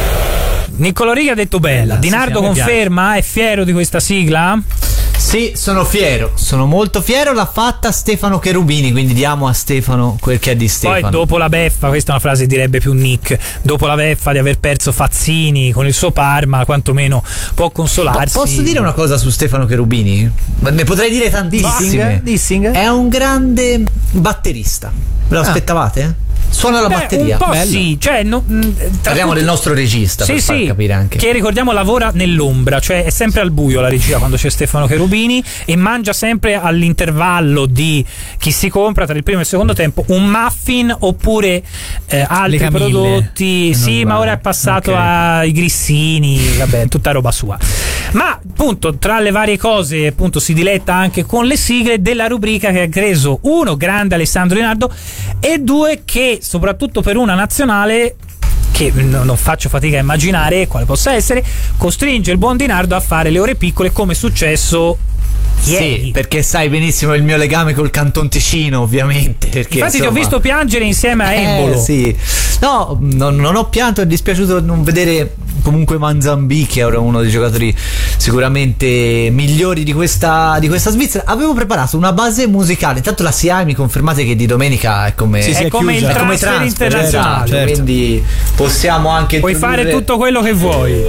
Niccolò Righi ha detto bella. Bella, Di sì, Nardo sì, a me conferma, è fiero di questa sigla? Sì, sono fiero, sono molto fiero. L'ha fatta Stefano Cherubini, quindi diamo a Stefano quel che è di Stefano. Poi dopo la beffa, questa è una frase direbbe più Nick, dopo la beffa di aver perso Fazzini con il suo Parma, quantomeno può consolarsi. Po- Posso dire una cosa su Stefano Cherubini? Ma ne potrei dire tantissime. Dissing? Dissing? È un grande batterista. Ve lo Ah. aspettavate? Suona la Beh, batteria. un po' Bello. sì, cioè no, mh, tra Parliamo tutti- del nostro regista, sì, per far sì, capire anche. che ricordiamo lavora nell'ombra, cioè è sempre al buio la regia quando c'è Stefano Cherubini, e mangia sempre all'intervallo di chi si compra tra il primo e il secondo tempo un muffin oppure eh, altri Camille, prodotti. che Sì, non ma va. ora è passato Ok. ai grissini, vabbè, tutta roba sua. Ma appunto, tra le varie cose, appunto, si diletta anche con le sigle della rubrica che ha reso, uno, grande Alessandro Di Nardo, e due, che soprattutto per una nazionale che n- non faccio fatica a immaginare quale possa essere, costringe il buon Di Nardo a fare le ore piccole, come è successo ieri. Sì, perché sai benissimo il mio legame col Canton Ticino, ovviamente. Perché, Infatti ti ho insomma, visto piangere insieme a Embolo. Eh, sì. No, non, non ho pianto, è dispiaciuto non vedere comunque Manzambì, che era uno dei giocatori sicuramente migliori di questa, di questa Svizzera. Avevo preparato una base musicale, intanto la S I A E mi confermate che di domenica è come, Sì, sì, È è come chiusa. il è come transfer transfer, internazionale. esatto, quindi possiamo anche Puoi introdurre- fare tutto quello che vuoi.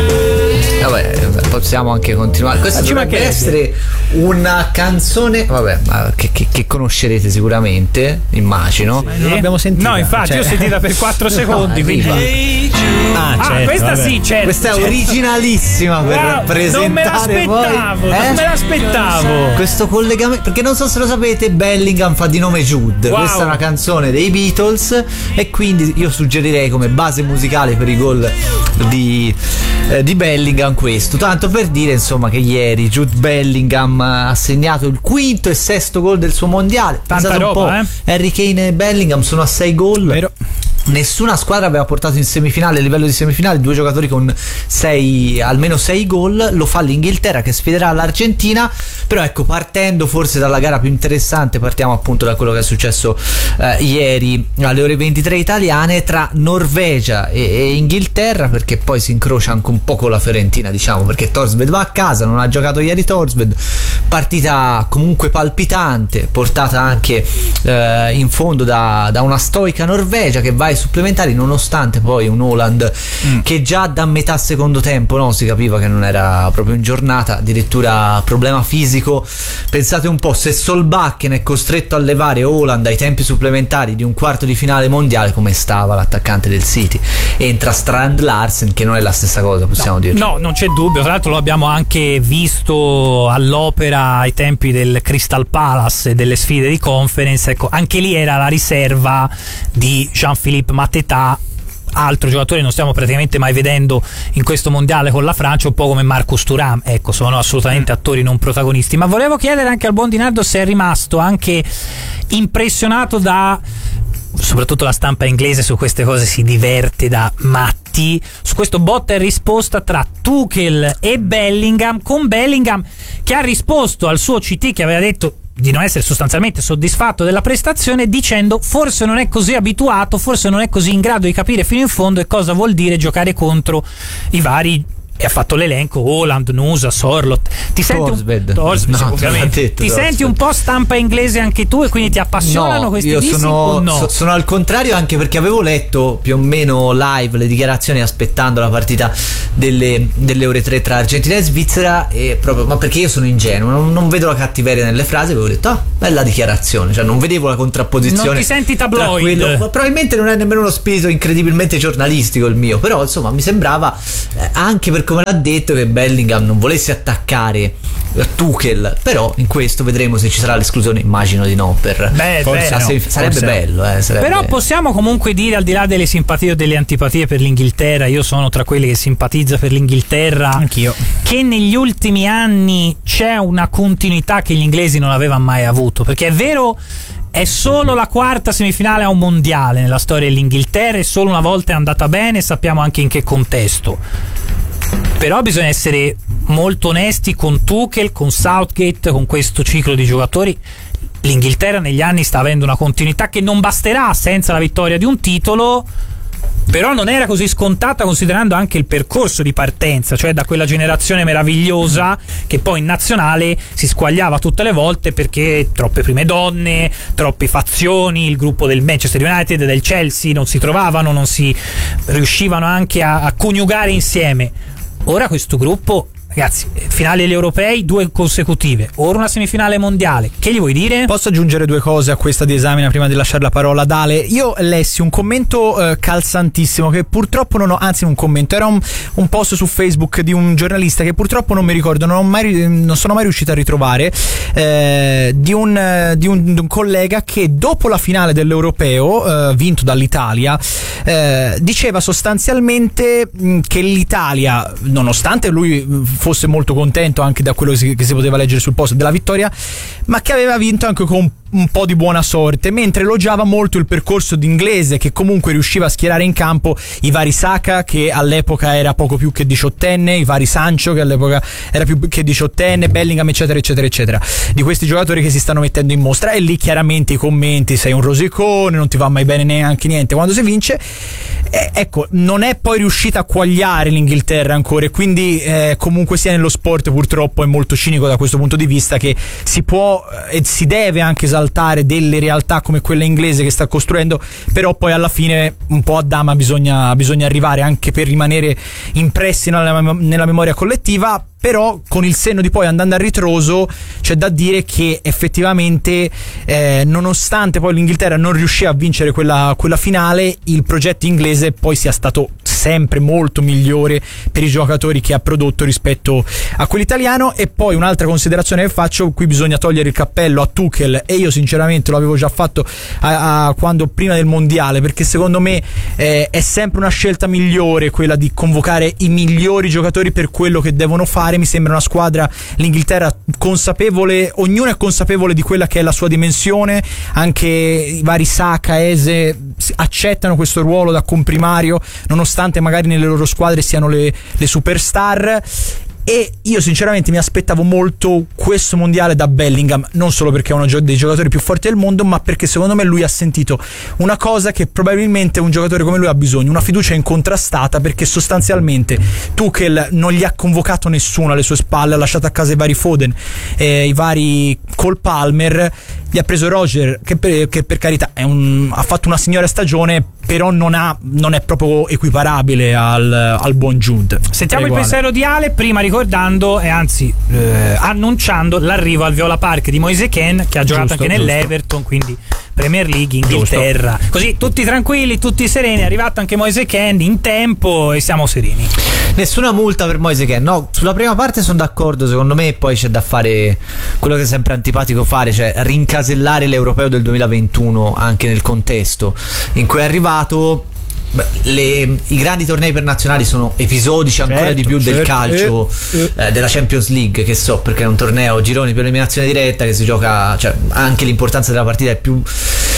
Vabbè, possiamo anche continuare. Questa Ci dovrebbe mancherebbe. essere una canzone, vabbè, ma che, che- che conoscerete sicuramente, immagino. Non l'abbiamo sentita. No, infatti, Cioè- io ho sentita per quattro secondi. Quindi. Ah, Ah, certo, questa vabbè. sì, certo. Questa è certo. originalissima per Wow, presentare non me l'aspettavo, poi, non eh? me l'aspettavo. Questo collegamento, perché non so se lo sapete, Bellingham fa di nome Jude. Wow. Questa è una canzone dei Beatles e quindi io suggerirei come base musicale per i gol di, eh, di Bellingham questo. Tanto per dire, insomma, che ieri Jude Bellingham ha segnato il quinto e sesto gol del suo mondiale. Tanta Pensate un roba, po', eh? Harry Kane e Bellingham sono a sei gol. Vero. nessuna squadra aveva portato in semifinale, a livello di semifinale, due giocatori con sei, almeno sei gol. Lo fa l'Inghilterra, che sfiderà l'Argentina. Però ecco, partendo forse dalla gara più interessante, partiamo appunto da quello che è successo eh, ieri alle ore ventitré italiane tra Norvegia e, e Inghilterra, perché poi si incrocia anche un po' con la Fiorentina, diciamo, perché Thorstvedt va a casa, non ha giocato ieri Thorstvedt. Partita comunque palpitante, portata anche eh, in fondo da, da una stoica Norvegia, che va ai supplementari, nonostante poi un Haaland mm. che già da metà secondo tempo, no, si capiva che non era proprio in giornata, addirittura problema fisico. Pensate un po', se Solbakken è costretto a levare Haaland ai tempi supplementari di un quarto di finale mondiale, come stava l'attaccante del City? Entra Strand Larsen, che non è la stessa cosa, possiamo no, dire. No, non c'è dubbio, tra l'altro lo abbiamo anche visto all'opera ai tempi del Crystal Palace e delle sfide di Conference. Ecco, anche lì era la riserva di Jean-Philippe Mateta, altro giocatore non stiamo praticamente mai vedendo in questo mondiale con la Francia, un po' come Marcus Thuram. Ecco, sono assolutamente attori non protagonisti. Ma volevo chiedere anche al buon Di Nardo se è rimasto anche impressionato da, soprattutto la stampa inglese su queste cose si diverte da matti, su questo botta e risposta tra Tuchel e Bellingham, con Bellingham che ha risposto al suo C T, che aveva detto di non essere sostanzialmente soddisfatto della prestazione, dicendo forse non è così abituato, forse non è così in grado di capire fino in fondo e cosa vuol dire giocare contro i vari, e ha fatto l'elenco: Haaland, Nusa, Sorloth. Ti senti un, Torsved, no, ovviamente. Detto, ti senti un po' stampa inglese anche tu, e quindi ti appassionano no, questi io dischi sono, o no? so, sono al contrario, anche perché avevo letto più o meno live le dichiarazioni aspettando la partita delle, delle ore tre tra Argentina e Svizzera, e proprio, ma perché io sono ingenuo, non, non vedo la cattiveria nelle frasi, avevo detto ah, bella dichiarazione, cioè non vedevo la contrapposizione. Non ti senti tabloid? Quello, ma probabilmente non è nemmeno uno spirito incredibilmente giornalistico il mio, però insomma mi sembrava eh, anche per come l'ha detto, che Bellingham non volesse attaccare Tuchel. Però in questo vedremo se ci sarà l'esclusione, immagino di no, per Beh, forse beh, no. Sarebbe forse bello no. eh, sarebbe... Però possiamo comunque dire, al di là delle simpatie o delle antipatie per l'Inghilterra, io sono tra quelli che simpatizza per l'Inghilterra, anch'io, che negli ultimi anni c'è una continuità che gli inglesi non avevano mai avuto, perché è vero, è solo la quarta semifinale a un mondiale nella storia dell'Inghilterra, e solo una volta è andata bene, sappiamo anche in che contesto. Però bisogna essere molto onesti con Tuchel, con Southgate, con questo ciclo di giocatori. L'Inghilterra negli anni sta avendo una continuità che non basterà senza la vittoria di un titolo, però non era così scontata, considerando anche il percorso di partenza, cioè da quella generazione meravigliosa che poi in nazionale si squagliava tutte le volte perché troppe prime donne, troppe fazioni, il gruppo del Manchester United e del Chelsea non si trovavano, non si riuscivano anche a, a coniugare insieme. Ora questo gruppo, ragazzi, finali agli europei, due consecutive, ora una semifinale mondiale, che gli vuoi dire? Posso aggiungere due cose a questa disamina prima di lasciare la parola ad Ale? Io lessi un commento eh, calzantissimo che purtroppo non ho, anzi un commento, era un, un post su Facebook di un giornalista che purtroppo non mi ricordo, non, ho mai, non sono mai riuscito a ritrovare, eh, di, un, di, un, di un collega che dopo la finale dell'Europeo eh, vinto dall'Italia eh, diceva sostanzialmente mh, che l'Italia, nonostante lui fosse molto contento anche da quello che si, che si poteva leggere sul post della vittoria, ma che aveva vinto anche con un po' di buona sorte, mentre elogiava molto il percorso d'inglese, che comunque riusciva a schierare in campo i vari Saka, che all'epoca era poco più che diciottenne, i vari Sancho, che all'epoca era più che diciottenne, Bellingham, eccetera eccetera eccetera, di questi giocatori che si stanno mettendo in mostra. E lì chiaramente i commenti: sei un rosicone, non ti va mai bene neanche niente quando si vince. Eh, ecco, non è poi riuscita a quagliare l'Inghilterra ancora, e quindi eh, comunque sia nello sport purtroppo è molto cinico da questo punto di vista, che si può e si deve anche esaltare delle realtà come quella inglese che sta costruendo, però poi alla fine un po' a dama bisogna, bisogna arrivare, anche per rimanere impressi nella, nella memoria collettiva. Però con il senno di poi, andando a ritroso, c'è da dire che effettivamente eh, nonostante poi l'Inghilterra non riuscì a vincere quella, quella finale, il progetto inglese poi sia stato sempre molto migliore per i giocatori che ha prodotto rispetto a quell'italiano. E poi un'altra considerazione che faccio, qui bisogna togliere il cappello a Tuchel, e io sinceramente lo avevo già fatto a, a quando prima del mondiale, perché secondo me eh, è sempre una scelta migliore quella di convocare i migliori giocatori per quello che devono fare. Mi sembra una squadra, l'Inghilterra, consapevole, ognuno è consapevole di quella che è la sua dimensione, anche i vari Saka, Eze accettano questo ruolo da comprimario nonostante magari nelle loro squadre siano le, le superstar. E io sinceramente mi aspettavo molto questo mondiale da Bellingham, non solo perché è uno dei giocatori più forti del mondo, ma perché secondo me lui ha sentito una cosa che probabilmente un giocatore come lui ha bisogno, una fiducia incontrastata, perché sostanzialmente Tuchel non gli ha convocato nessuno alle sue spalle, ha lasciato a casa i vari Foden, eh, i vari Cole Palmer, gli ha preso Roger che per, che per carità è un, ha fatto una signora stagione, però non, ha, non è proprio equiparabile al, al buon Jude. Sentiamo Prego, il pensiero di Ale, prima ricordando e anzi eh, annunciando l'arrivo al Viola Park di Moise Kean, che ha giocato Giusto, anche nell'Everton, quindi Premier League, Inghilterra, giusto. Così tutti tranquilli, tutti sereni. È arrivato anche Moise Kean in tempo e siamo sereni. Nessuna multa per Moise Kean. No, sulla prima parte sono d'accordo, secondo me. Poi c'è da fare quello che è sempre antipatico fare, cioè rincasellare l'Europeo del duemilaventuno anche nel contesto in cui è arrivato. Beh, le, i grandi tornei per nazionali sono episodici ancora certo, di più certo, del calcio, eh, eh. Eh, della Champions League, che so, perché è un torneo gironi per eliminazione diretta che si gioca, cioè anche l'importanza della partita è più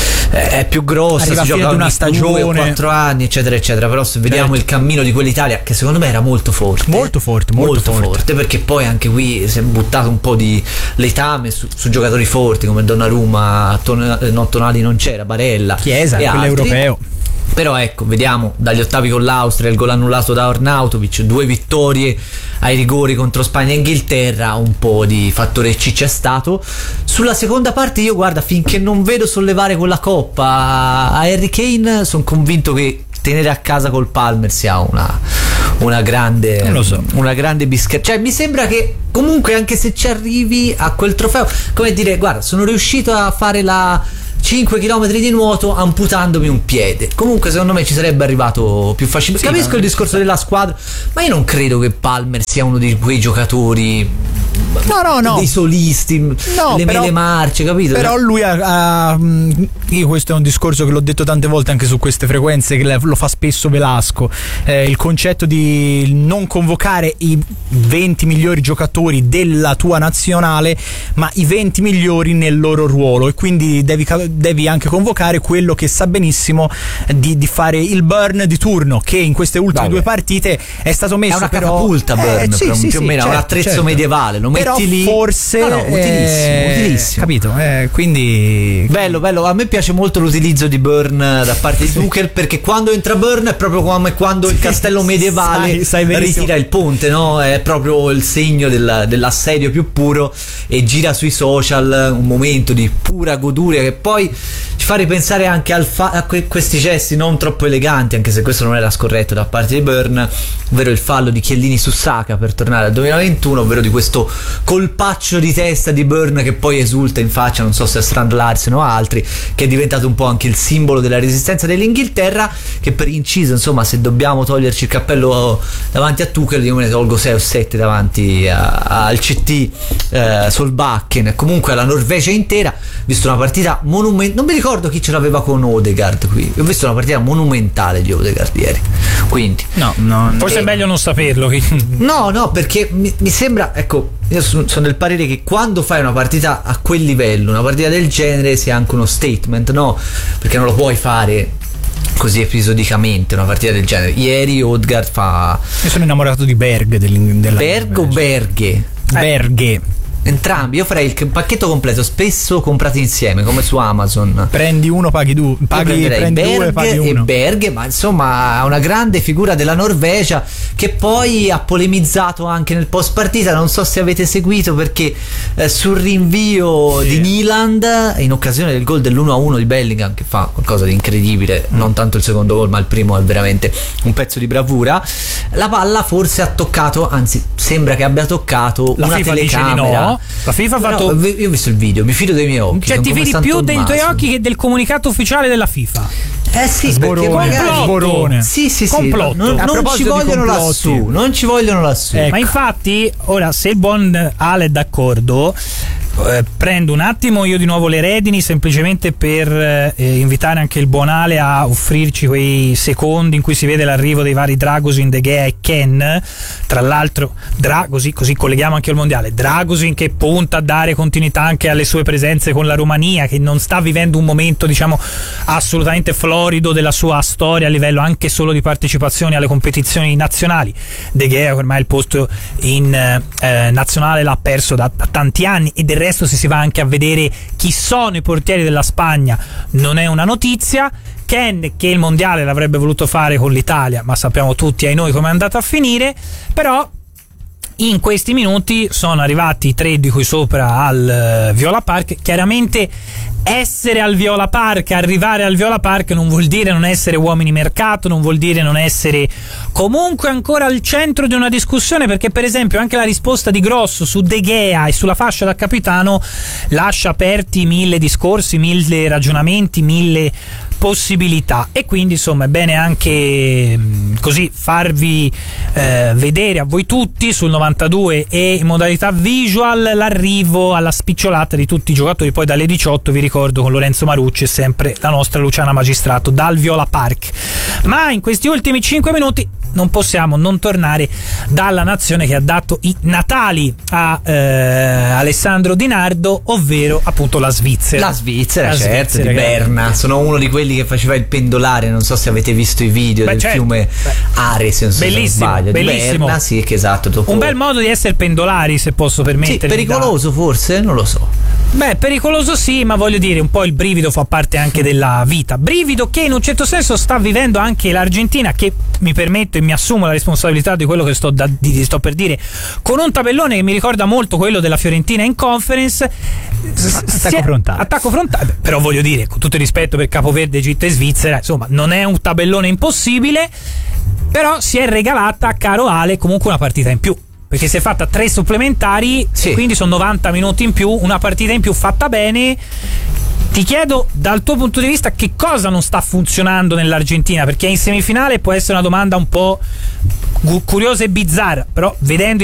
è più grossa, arriva si a fine gioca di una ogni stagione, due o quattro anni eccetera eccetera. Però se vediamo certo. il cammino di quell'Italia, che secondo me era molto forte molto forte molto, molto forte. forte perché poi anche qui si è buttato un po' di letame su, su giocatori forti come Donnarumma, Ton- no, Tonali non c'era, Barella, Chiesa, e quell'europeo. Però ecco, vediamo dagli ottavi con l'Austria il gol annullato da Arnautovic, due vittorie ai rigori contro Spagna e Inghilterra, un po' di fattore C c'è stato. Sulla seconda parte io, guarda, finché non vedo sollevare quella coppa a Harry Kane, sono convinto che tenere a casa col Palmer sia una, una grande non lo so. una grande bischetta. Cioè mi sembra che comunque anche se ci arrivi a quel trofeo, come dire, guarda, sono riuscito a fare la cinque chilometri di nuoto amputandomi un piede. Comunque secondo me ci sarebbe arrivato più facilmente. Sì, capisco il discorso della squadra, ma io non credo che Palmer sia uno di quei giocatori, no no no dei solisti, no, le però, mele marce, capito? Però lui ha, ha io questo è un discorso che l'ho detto tante volte anche su queste frequenze, che lo fa spesso Velasco, eh, il concetto di non convocare i venti migliori giocatori della tua nazionale, ma i venti migliori nel loro ruolo, e quindi devi devi anche convocare quello che sa benissimo di, di fare il Burn di turno, che in queste ultime Vabbè. due partite è stato messo, è una però catapulta Burn, eh, sì, più sì, o sì, meno, certo, un attrezzo certo. medievale, lo però metti lì, forse no, no, utilissimo, eh, utilissimo. Capito? Eh, quindi bello, bello. A me piace molto l'utilizzo di Burn da parte di Tuchel, perché quando entra Burn è proprio come quando il castello medievale sai, sai ritira il ponte, no? È proprio il segno del, dell'assedio più puro, e gira sui social un momento di pura goduria che poi ci fa ripensare anche al fa- a que- questi gesti non troppo eleganti, anche se questo non era scorretto da parte di Burn, ovvero il fallo di Chiellini su Saka per tornare al duemilaventuno, ovvero di questo colpaccio di testa di Burn che poi esulta in faccia, non so se a Strand Larsen o altri, che è diventato un po' anche il simbolo della resistenza dell'Inghilterra. Che per inciso, insomma, se dobbiamo toglierci il cappello davanti a Tuchel, io me ne tolgo sei o sette davanti a, al C T eh, Solbakken, comunque alla Norvegia intera. Visto una partita monumentale, non mi ricordo chi ce l'aveva con Odegaard qui, ho visto una partita monumentale di Odegaard ieri, quindi no, no, forse e... è meglio non saperlo. no no perché mi, mi sembra, ecco, io sono del parere che quando fai una partita a quel livello, una partita del genere, sia anche uno statement, no? Perché non lo puoi fare così episodicamente una partita del genere. Ieri Odegaard fa... Io sono innamorato di Berg, del, della Berg o Berghe? Berghe. Entrambi, io farei il pacchetto completo, spesso comprati insieme come su Amazon. Prendi uno, paghi due, paghi, prendi Berg due, paghi e uno. Berg, ma insomma una grande figura della Norvegia, che poi ha polemizzato anche nel post partita, non so se avete seguito, perché eh, sul rinvio sì. di Nyland in occasione del gol dell'uno a uno di Bellingham, che fa qualcosa di incredibile, mm. non tanto il secondo gol ma il primo è veramente un pezzo di bravura, la palla forse ha toccato, anzi sembra che abbia toccato la una FIFA telecamera. Dice di no. La FIFA ha fatto. No, io ho visto il video, mi fido dei miei occhi. Cioè, ti fidi più dei tuoi occhi che del comunicato ufficiale della FIFA? Eh sì, Sborone, perché magari- sborone. Sì, sì, sì. Complotto. Non, A non proposito ci di vogliono complotti. lassù. Non ci vogliono lassù. Ecco. Ma infatti, ora, se il buon Ale è d'accordo, eh, prendo un attimo io di nuovo le redini semplicemente per eh, invitare anche il buon Ale a offrirci quei secondi in cui si vede l'arrivo dei vari Dragosin, De Gea e Ken. Tra l'altro, Dragosin, così colleghiamo anche al mondiale, Dragosin che punta a dare continuità anche alle sue presenze con la Romania, che non sta vivendo un momento, diciamo, assolutamente florido della sua storia a livello anche solo di partecipazione alle competizioni nazionali. De Gea ormai il posto in eh, nazionale l'ha perso da, da tanti anni, e del resto, se si va anche a vedere chi sono i portieri della Spagna, non è una notizia. Ken, che il mondiale l'avrebbe voluto fare con l'Italia, ma sappiamo tutti ai noi come è andata a finire. Però in questi minuti sono arrivati tre di cui sopra al uh, Viola Park. Chiaramente essere al Viola Park, arrivare al Viola Park non vuol dire non essere uomini mercato, non vuol dire non essere comunque ancora al centro di una discussione, perché per esempio anche la risposta di Grosso su De Gea e sulla fascia da capitano lascia aperti mille discorsi, mille ragionamenti, mille possibilità. E quindi insomma è bene anche mh, così farvi eh, vedere a voi tutti sul novantadue e in modalità visual l'arrivo alla spicciolata di tutti i giocatori. Poi dalle diciotto vi ricordo con Lorenzo Marucci e sempre la nostra Luciana Magistrato dal Viola Park. Ma in questi ultimi cinque minuti non possiamo non tornare dalla nazione che ha dato i natali a eh, Alessandro Di Nardo, ovvero appunto la Svizzera. La Svizzera, La certo, Svizzera, di che- Berna. Sono uno di quelli che faceva il pendolare. Non so se avete visto i video Beh, del certo. fiume Beh. Ares, se non Bellissimo, sbaglio, di bellissimo. Berna, sì, che esatto. Dopo... Un bel modo di essere pendolari, se posso Sì, permettermi. pericoloso forse? Non lo so. Beh, pericoloso sì, ma voglio dire, un po' il brivido fa parte anche della vita. Brivido che in un certo senso sta vivendo anche l'Argentina, che mi permetto e mi assumo la responsabilità di quello che sto, da, di, sto per dire, con un tabellone che mi ricorda molto quello della Fiorentina in Conference. Attacco frontale. Attacco frontale. Però voglio dire, con tutto il rispetto per Capoverde, Egitto e Svizzera, insomma, non è un tabellone impossibile, però si è regalata, caro Ale, comunque una partita in più. Perché si è fatta tre supplementari, Sì. e quindi sono novanta minuti in più, una partita in più fatta bene. Ti chiedo, dal tuo punto di vista, che cosa non sta funzionando nell'Argentina? Perché in semifinale può essere una domanda un po' gu- curiosa e bizzarra, però vedendo